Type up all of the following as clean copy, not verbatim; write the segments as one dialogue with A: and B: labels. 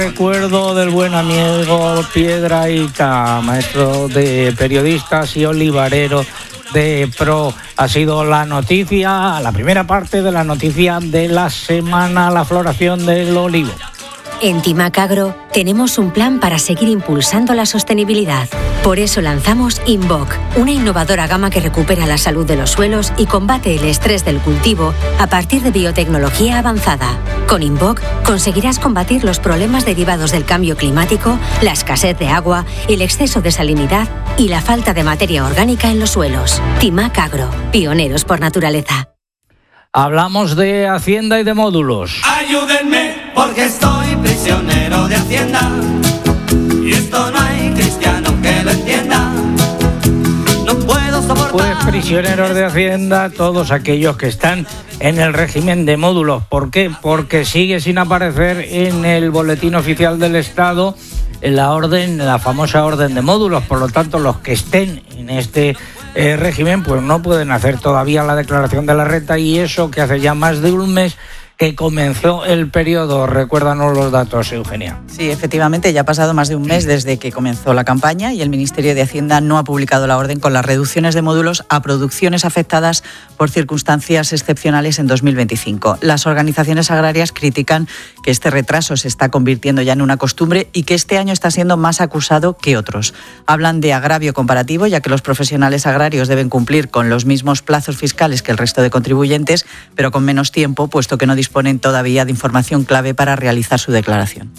A: Recuerdo del buen amigo Piedrahita, maestro de periodistas y olivarero de Pro. Ha sido la noticia, la primera parte de la noticia de la semana, la floración del olivo.
B: En Timac Agro tenemos un plan para seguir impulsando la sostenibilidad. Por eso lanzamos Invoc, una innovadora gama que recupera la salud de los suelos y combate el estrés del cultivo a partir de biotecnología avanzada. Con Invoc conseguirás combatir los problemas derivados del cambio climático, la escasez de agua, el exceso de salinidad y la falta de materia orgánica en los suelos. Timac Agro, pioneros por naturaleza.
A: Hablamos de Hacienda y de módulos.
C: Ayúdenme, porque estoy prisionero de Hacienda. Y esto no hay cristiano que lo entienda. No puedo soportar.
A: Pues prisioneros de Hacienda, todos aquellos que están en el régimen de módulos. ¿Por qué? Porque sigue sin aparecer en el boletín oficial del Estado la famosa orden de módulos. Por lo tanto, los que estén en este régimen pues no pueden hacer todavía la declaración de la renta, y eso que hace ya más de un mes que comenzó el periodo. Recuérdanos los datos, Eugenia.
D: Sí, efectivamente, ya ha pasado más de un mes desde que comenzó la campaña y el Ministerio de Hacienda no ha publicado la orden con las reducciones de módulos a producciones afectadas por circunstancias excepcionales en 2025. Las organizaciones agrarias critican que este retraso se está convirtiendo ya en una costumbre y que este año está siendo más acusado que otros. Hablan de agravio comparativo, ya que los profesionales agrarios deben cumplir con los mismos plazos fiscales que el resto de contribuyentes, pero con menos tiempo, puesto que no disponen todavía de información clave para realizar su declaración.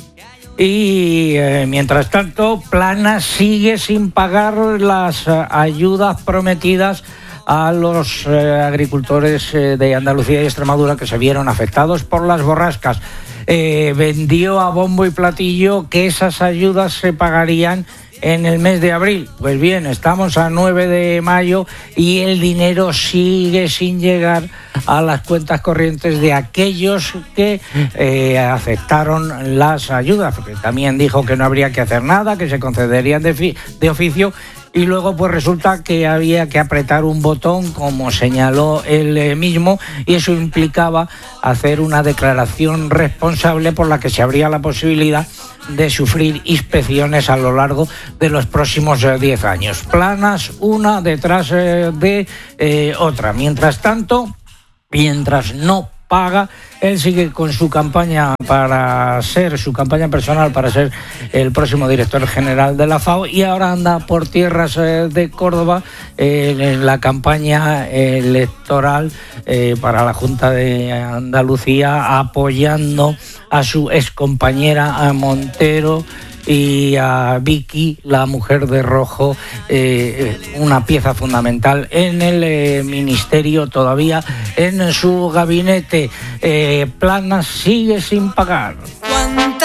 A: Y mientras tanto, Planas sigue sin pagar las ayudas prometidas a los agricultores de Andalucía y Extremadura que se vieron afectados por las borrascas. Vendió a bombo y platillo que esas ayudas se pagarían en el mes de abril. Pues bien, estamos a 9 de mayo y el dinero sigue sin llegar a las cuentas corrientes de aquellos que aceptaron las ayudas, porque también dijo que no habría que hacer nada, que se concederían de oficio, y luego pues resulta que había que apretar un botón, como señaló él mismo, y eso implicaba hacer una declaración responsable por la que se abría la posibilidad de sufrir inspecciones a lo largo de los próximos 10 años. Planas una detrás de otra. Mientras tanto, mientras no paga, él sigue con su campaña personal para ser el próximo director general de la FAO, y ahora anda por tierras de Córdoba en la campaña electoral para la Junta de Andalucía, apoyando a su excompañera a Montero y a Vicky, la mujer de rojo, una pieza fundamental en el ministerio, todavía en su gabinete. Planas sigue sin pagar.